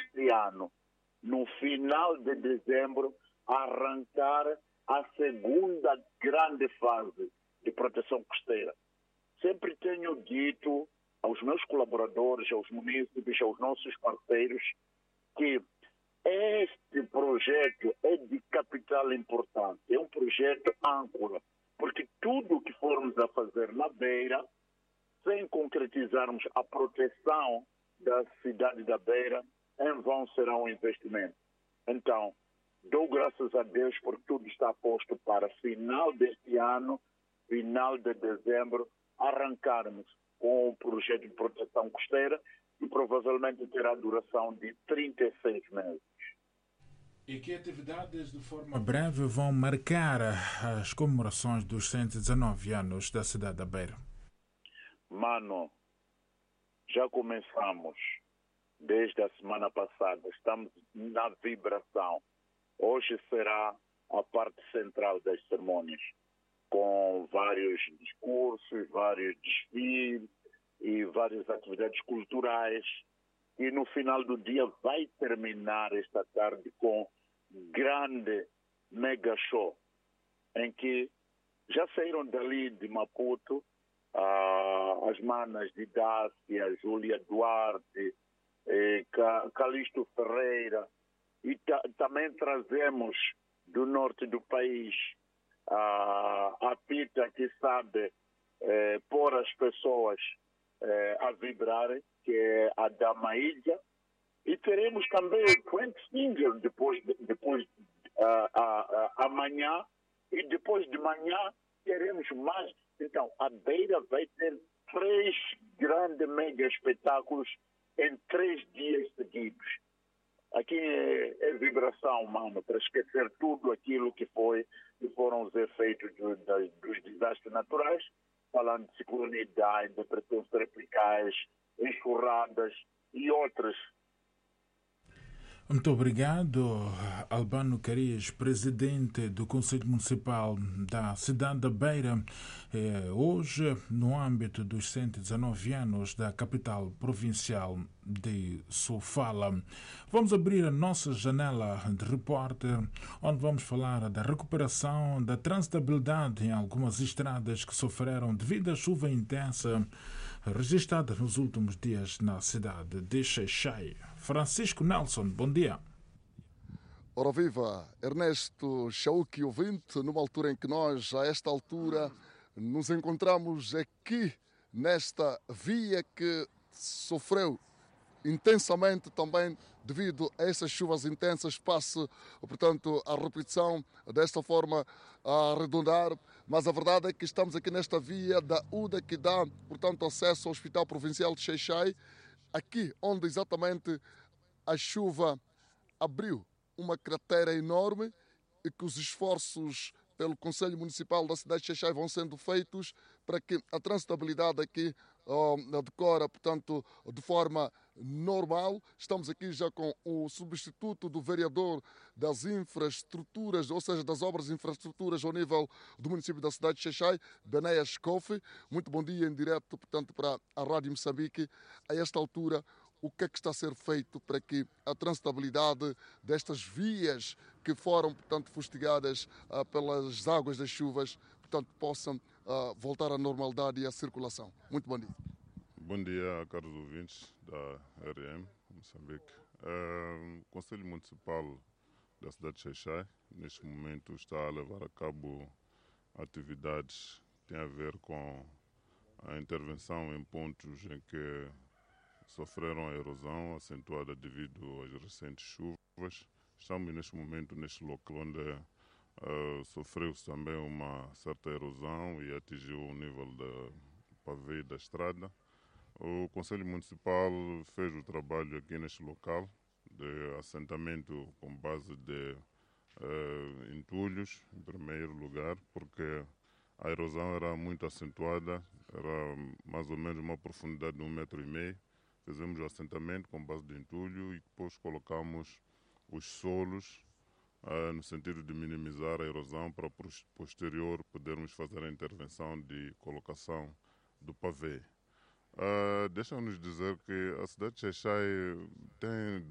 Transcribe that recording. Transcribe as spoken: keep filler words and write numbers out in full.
deste ano, no final de dezembro, arrancar a segunda grande fase de proteção costeira. Sempre tenho dito aos meus colaboradores, aos munícipes, aos nossos parceiros, que este projeto é de capital importância, é um projeto âncora, porque tudo o que formos a fazer na Beira, sem concretizarmos a proteção da cidade da Beira, em vão será um investimento. Então, dou graças a Deus por tudo está posto para final deste ano, final de dezembro, arrancarmos com o projeto de proteção costeira e provavelmente terá duração de trinta e seis meses. E que atividades de forma breve vão marcar as comemorações dos cento e dezenove anos da cidade da Beira? Mano, já começamos desde a semana passada, estamos na vibração. Hoje será a parte central das cerimônias, com vários discursos, vários desfiles e várias atividades culturais. E no final do dia vai terminar esta tarde com grande mega show, em que já saíram dali de Maputo ah, as manas de Dácia, Júlia Duarte, eh, Calixto Ferreira, e ta também trazemos do norte do país ah, a Pita, que sabe eh, pôr as pessoas eh, a vibrarem, que é a Damaídia, e teremos também o Twenty Finger depois, depois uh, uh, uh, amanhã, e depois de manhã teremos mais. Então, a Beira vai ter três grandes mega espetáculos em três dias seguidos. Aqui é, é vibração, mano, para esquecer tudo aquilo que foi, que foram os efeitos do, da, dos desastres naturais, falando de ciclone Idai, depressões tropicais, enxurradas e outras. Muito obrigado, Albano Carias, presidente do Conselho Municipal da cidade da Beira. É, hoje, no âmbito dos cento e dezenove anos da capital provincial de Sofala, vamos abrir a nossa janela de repórter, onde vamos falar da recuperação da transitabilidade em algumas estradas que sofreram devido à chuva intensa registrada nos últimos dias na cidade de Xai-Xai. Francisco Nelson, bom dia. Ora viva, Ernesto Chauque, ouvinte, numa altura em que nós, a esta altura, nos encontramos aqui nesta via que sofreu intensamente também devido a essas chuvas intensas, passe, portanto, a repetição desta forma a arredondar, mas a verdade é que estamos aqui nesta via da U D A que dá, portanto, acesso ao Hospital Provincial de Xai-Xai, aqui onde exatamente a chuva abriu uma cratera enorme e que os esforços pelo Conselho Municipal da cidade de Xai-Xai vão sendo feitos para que a transitabilidade aqui uh, decora, portanto, de forma normal. Estamos aqui já com o substituto do vereador das infraestruturas, ou seja, das obras de infraestruturas ao nível do município da cidade de Xai-Xai, Benéas Kofi. Muito bom dia em direto, portanto, para a Rádio Moçambique. A esta altura, o que é que está a ser feito para que a transitabilidade destas vias que foram, portanto, fustigadas uh, pelas águas das chuvas, portanto, possam uh, voltar à normalidade e à circulação? Muito bom dia. Bom dia, caros ouvintes da R M Moçambique. Uh, o Conselho Municipal da cidade de Xai-Xai, neste momento, está a levar a cabo atividades que têm a ver com a intervenção em pontos em que sofreram a erosão acentuada devido às recentes chuvas. Estamos neste momento neste local onde uh, sofreu-se também uma certa erosão e atingiu o nível da pavê da estrada. O Conselho Municipal fez o trabalho aqui neste local de assentamento com base de uh, entulhos, em primeiro lugar, porque a erosão era muito acentuada, era mais ou menos uma profundidade de um metro e meio. Fizemos o assentamento com base de entulho e depois colocamos os solos uh, no sentido de minimizar a erosão para posterior podermos fazer a intervenção de colocação do pavê. Uh, Deixa-nos dizer que a cidade de Xai-Xai tem